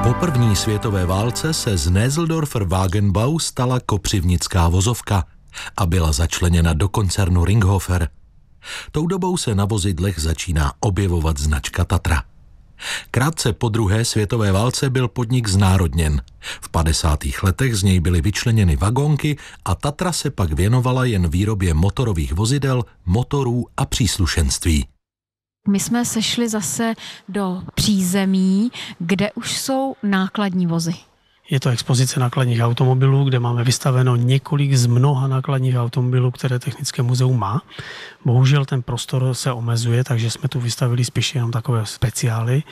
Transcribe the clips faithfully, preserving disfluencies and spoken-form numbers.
Po první světové válce se z Näseldorfer Wagenbau stala kopřivnická vozovka a byla začleněna do koncernu Ringhofer. Tou dobou se na vozidlech začíná objevovat značka Tatra. Krátce po druhé světové válce byl podnik znárodněn. V padesátých letech z něj byly vyčleněny vagónky a Tatra se pak věnovala jen výrobě motorových vozidel, motorů a příslušenství. My jsme sešli zase do přízemí, kde už jsou nákladní vozy. Je to expozice nákladních automobilů, kde máme vystaveno několik z mnoha nákladních automobilů, které Technické muzeum má. Bohužel ten prostor se omezuje, takže jsme tu vystavili spíš jenom takové speciály.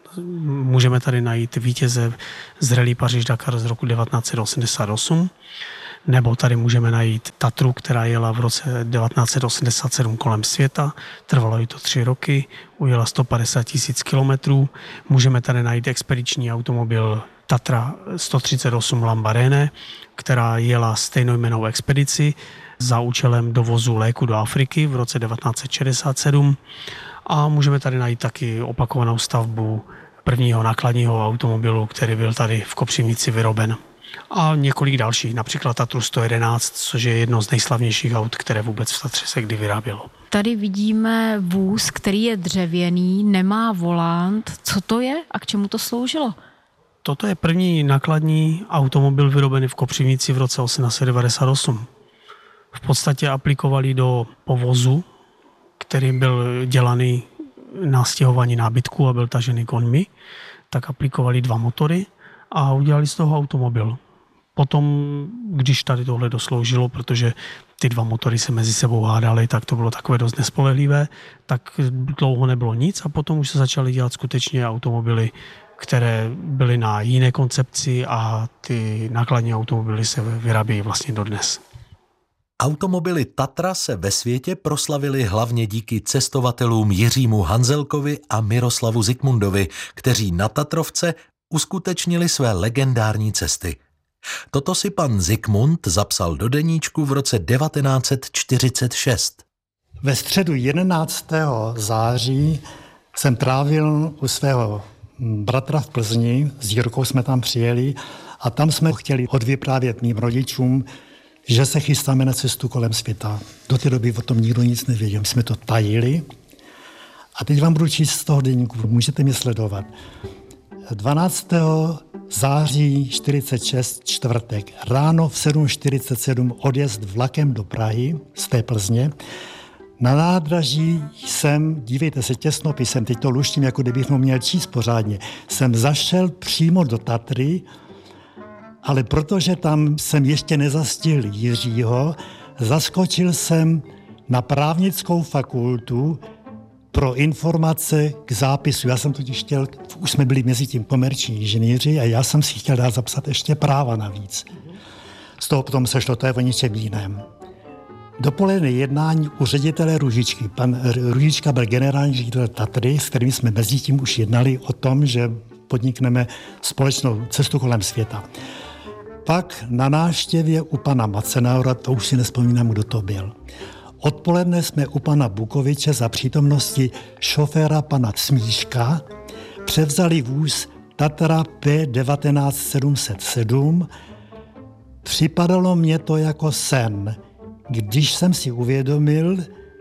Můžeme tady najít vítěze z Rallye Paříž-Dakar z roku devatenáct set osmdesát osm, nebo tady můžeme najít Tatru, která jela v roce devatenáct set osmdesát sedm kolem světa, trvalo jí to tři roky, ujela sto padesát tisíc kilometrů. Můžeme tady najít expediční automobil Tatra sto třicet osm Lamborghini, která jela stejnojmennou expedici za účelem dovozu léku do Afriky v roce devatenáct set šedesát sedm. A můžeme tady najít taky opakovanou stavbu prvního nákladního automobilu, který byl tady v Kopřivnici vyroben. A několik dalších, například Tatru sto jedenáct, což je jedno z nejslavnějších aut, které vůbec v Tatře se kdy vyrábělo. Tady vidíme vůz, který je dřevěný, nemá volant. Co to je a k čemu to sloužilo? Toto je první nákladní automobil vyrobený v Kopřivnici v roce osmnáct set devadesát osm. V podstatě aplikovali do povozu, který byl dělaný na stěhování nábytku a byl tažený koňmi, tak aplikovali dva motory a udělali z toho automobil. Potom, když tady tohle dosloužilo, protože ty dva motory se mezi sebou hádaly, tak to bylo takové dost nespolehlivé, tak dlouho nebylo nic a potom už se začaly dělat skutečně automobily, které byly na jiné koncepci a ty nákladní automobily se vyrábějí vlastně dodnes. Automobily Tatra se ve světě proslavily hlavně díky cestovatelům Jiřímu Hanzelkovi a Miroslavu Zikmundovi, kteří na Tatrovce uskutečnili své legendární cesty. Toto si pan Zikmund zapsal do deníčku v roce devatenáct set čtyřicet šest. Ve středu jedenáctého září jsem trávil u svého bratra v Plzni, s Jirkou jsme tam přijeli a tam jsme chtěli odvyprávět mým rodičům, že se chystáme na cestu kolem světa. Do té doby o tom nikdo nic nevěděl, jsme to tajili. A teď vám budu číst z toho deníku, můžete mě sledovat. dvanáctého září čtyřicet šest, čtvrtek, ráno v sedm čtyřicet sedm odjezd vlakem do Prahy z té Plzně. Na nádraží jsem, dívejte se, těsnopisem, teď to luštím, jako kdybych mu měl číst pořádně, jsem zašel přímo do Tatry, ale protože tam jsem ještě nezastihl Jiřího, zaskočil jsem na právnickou fakultu pro informace k zápisu. Já jsem totiž chtěl, už jsme byli mezi tím komerční inženýři a já jsem si chtěl dát zapsat ještě práva navíc. Z toho potom sešlo, to je o ničem jiném. Dopoledne jednání u ředitele Růžičky. Pan Růžička byl generální ředitel Tatry, s kterým jsme mezi tím už jednali o tom, že podnikneme společnou cestu kolem světa. Pak na návštěvě u pana Macenaura, to už si nespomínám, kdo to byl. Odpoledne jsme u pana Bukoviče za přítomnosti šoféra pana Smíška převzali vůz Tatra P devatenáct sedm set sedm. Připadalo mě to jako sen, když jsem si uvědomil,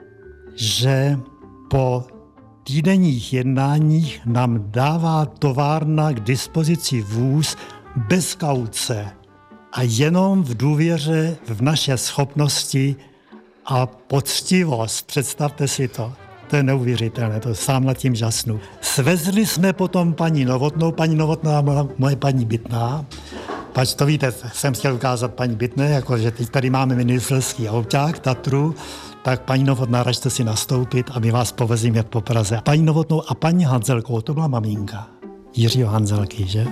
že po týdenních jednáních nám dává továrna k dispozici vůz bez kauce a jenom v důvěře v naše schopnosti a poctivost. Představte si to. To je neuvěřitelné, to sám nad tím žasnu. Svezli jsme potom paní Novotnou, paní Novotná byla moje paní Bytná. Pač to víte, jsem chtěl ukázat paní Bytné, jako že teď tady máme ministerský auták, Tatru, tak paní Novotná, račte si nastoupit a my vás povezíme po Praze. Paní Novotnou a paní Hanzelkou, to byla maminka Jiřího Hanzelky, že?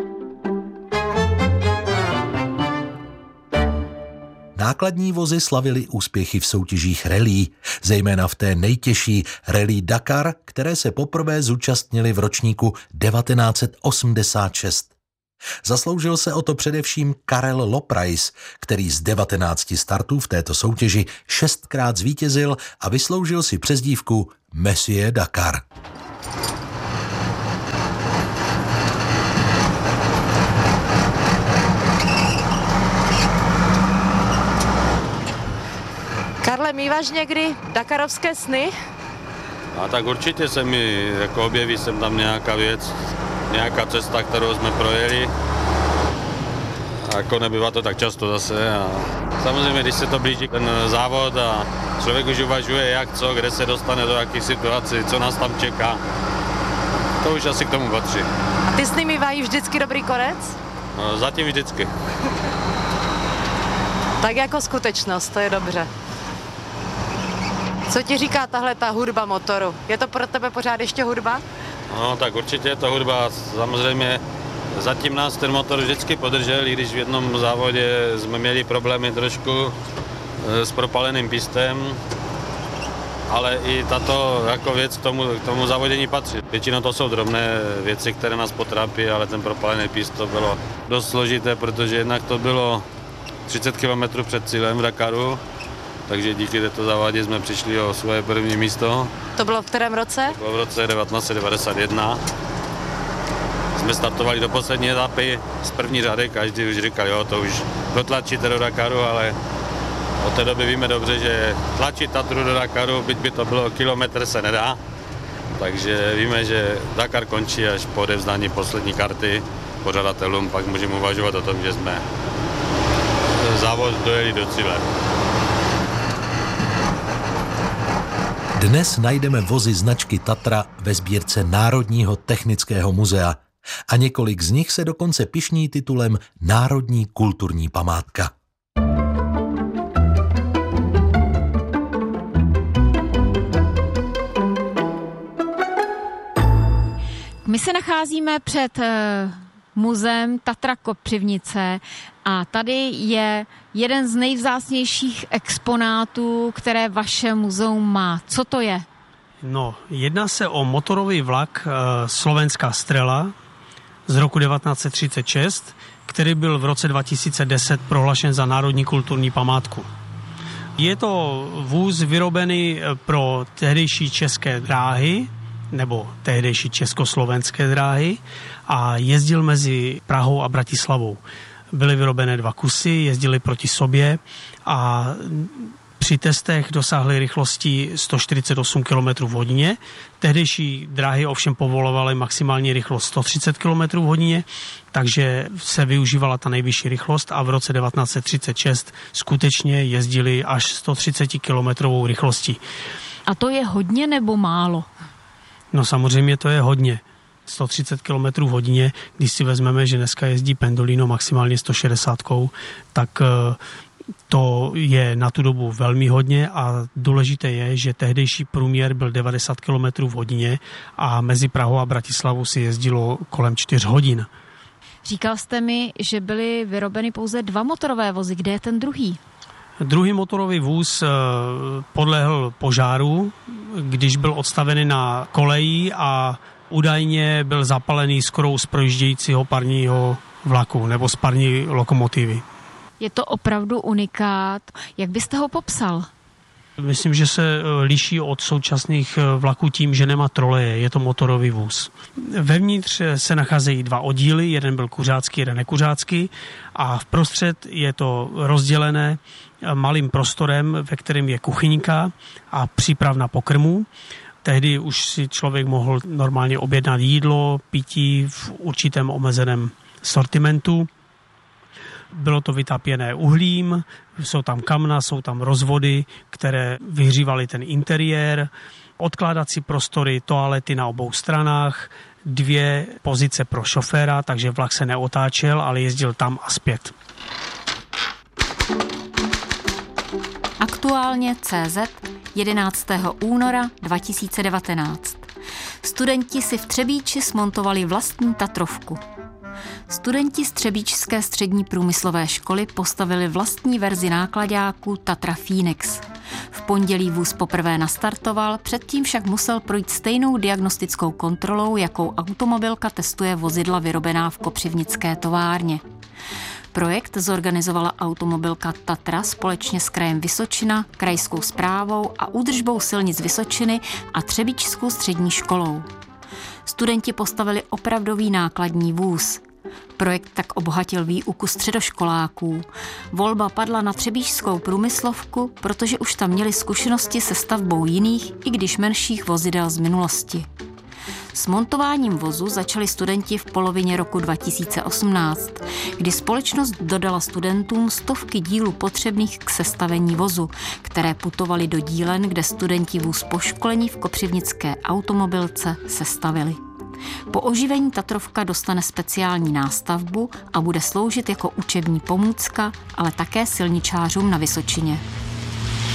Nákladní vozy slavily úspěchy v soutěžích rallye, zejména v té nejtěžší Rallye Dakar, které se poprvé zúčastnili v ročníku devatenáct set osmdesát šest. Zasloužil se o to především Karel Loprais, který z devatenácti startů v této soutěži šestkrát zvítězil a vysloužil si přezdívku Monsieur Dakar. máš někdy dakarovské sny? A tak určitě se mi jako objeví sem tam nějaká věc, nějaká cesta, kterou jsme projeli. A jako nebývá to tak často zase. A samozřejmě, když se to blíží ten závod a člověk už uvažuje, jak co, kde se dostane do jakých situací, co nás tam čeká. To už asi k tomu patří. A ty sny mývají vždycky dobrý konec? No, zatím vždycky. Tak jako skutečnost, to je dobře. Co ti říká tahle ta hudba motoru? Je to pro tebe pořád ještě hudba? No tak určitě je to hudba. Samozřejmě zatím nás ten motor vždycky podržel, i když v jednom závodě jsme měli problémy trošku s propaleným pistem. Ale i tato jako věc k tomu, k tomu závodění patří. Většinou to jsou drobné věci, které nás potrápí, ale ten propalený pist to bylo dost složité, protože jednak to bylo třicet kilometrů před cílem v Dakaru, takže díky této závadě jsme přišli o svoje první místo. To bylo v kterém roce? To bylo v roce devatenáct set devadesát jedna. Jsme startovali do poslední etapy z první řady, každý už říkal, jo, to už dotlačíte do Dakaru, ale od té doby víme dobře, že tlačit Tatru do Dakaru, byť by to bylo kilometr, se nedá. Takže víme, že Dakar končí až po odevzdání poslední karty pořadatelům, pak můžeme uvažovat o tom, že jsme závod dojeli do cíle. Dnes najdeme vozy značky Tatra ve sbírce Národního technického muzea a několik z nich se dokonce pyšní titulem Národní kulturní památka. My se nacházíme před uh, muzeem Tatra Kopřivnice a tady je jeden z nejvzácnějších exponátů, které vaše muzeum má. Co to je? No, jedná se o motorový vlak uh, Slovenská Strela z roku devatenáct set třicet šest, který byl v roce dva tisíce deset prohlášen za národní kulturní památku. Je to vůz vyrobený pro tehdejší české dráhy, nebo tehdejší československé dráhy a jezdil mezi Prahou a Bratislavou. Byly vyrobené dva kusy, jezdili proti sobě a při testech dosáhly rychlosti sto čtyřicet osm kilometrů v hodině. Tehdejší dráhy ovšem povolovaly maximální rychlost sto třicet kilometrů v hodině, takže se využívala ta nejvyšší rychlost a v roce devatenáct set třicet šest skutečně jezdili až sto třicet kilometrovou rychlostí. A to je hodně nebo málo? No samozřejmě to je hodně. sto třicet kilometrů v hodině, když si vezmeme, že dneska jezdí Pendolino maximálně sto šedesát, tak to je na tu dobu velmi hodně a důležité je, že tehdejší průměr byl devadesát kilometrů v hodině a mezi Prahou a Bratislavou si jezdilo kolem čtyř hodin. Říkal jste mi, že byly vyrobeny pouze dva motorové vozy. Kde je ten druhý? Druhý motorový vůz podlehl požáru, když byl odstavený na koleji a údajně byl zapalený skorou z projíždějícího parního vlaku nebo z parní lokomotivy. Je to opravdu unikát. Jak byste ho popsal? Myslím, že se liší od současných vlaků tím, že nemá troleje, je to motorový vůz. Vevnitř se nacházejí dva oddíly, jeden byl kuřácký, jeden nekuřácký a vprostřed je to rozdělené malým prostorem, ve kterém je kuchyňka a přípravna pokrmů. Tehdy už si člověk mohl normálně objednat jídlo, pití v určitém omezeném sortimentu. Bylo to vytápěné uhlím, jsou tam kamna, jsou tam rozvody, které vyhřívaly ten interiér, odkládací prostory, toalety na obou stranách, dvě pozice pro šoféra, takže vlak se neotáčel, ale jezdil tam a zpět. Aktuálně C Z jedenáctého února dva tisíce devatenáct. Studenti si v Třebíči smontovali vlastní Tatrovku. Studenti z Třebíčské střední průmyslové školy postavili vlastní verzi náklaďáku Tatra Phoenix. V pondělí vůz poprvé nastartoval, předtím však musel projít stejnou diagnostickou kontrolou, jakou automobilka testuje vozidla vyrobená v kopřivnické továrně. Projekt zorganizovala automobilka Tatra společně s krajem Vysočina, krajskou správou a údržbou silnic Vysočiny a Třebíčskou střední školou. Studenti postavili opravdový nákladní vůz. Projekt tak obohatil výuku středoškoláků. Volba padla na třebíčskou průmyslovku, protože už tam měli zkušenosti se stavbou jiných, i když menších vozidel z minulosti. S montováním vozu začali studenti v polovině roku dva tisíce osmnáct, kdy společnost dodala studentům stovky dílů potřebných k sestavení vozu, které putovaly do dílen, kde studenti vůz po školení v kopřivnické automobilce sestavili. Po oživení Tatrovka dostane speciální nástavbu a bude sloužit jako učební pomůcka, ale také silničářům na Vysočině.